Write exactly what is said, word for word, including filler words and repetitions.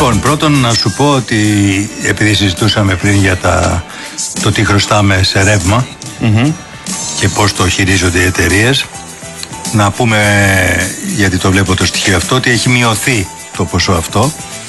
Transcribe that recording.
Λοιπόν, πρώτον να σου πω ότι επειδή συζητούσαμε πριν για τα, το τι χρωστάμε σε ρεύμα mm-hmm. και πώς το χειρίζονται οι εταιρείες, να πούμε, γιατί το βλέπω το στοιχείο αυτό, ότι έχει μειωθεί το ποσό αυτό